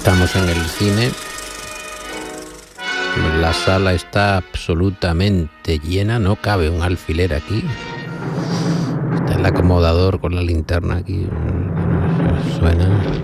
Estamos en el cine. La sala está absolutamente llena, no cabe un alfiler aquí. Está el acomodador con la linterna aquí. Suena.